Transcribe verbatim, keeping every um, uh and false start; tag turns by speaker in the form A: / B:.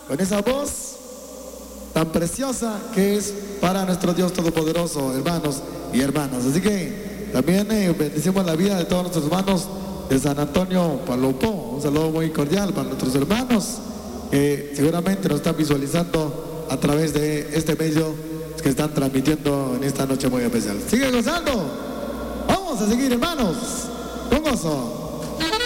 A: con esa voz tan preciosa que es para nuestro Dios Todopoderoso, hermanos y hermanas. Así que también eh, bendecimos la vida de todos nuestros hermanos de San Antonio Palopó. Un saludo muy cordial para nuestros hermanos que seguramente nos están visualizando a través de este medio que están transmitiendo en esta noche muy especial. Sigue gozando. Vamos a seguir, hermanos, con gozo.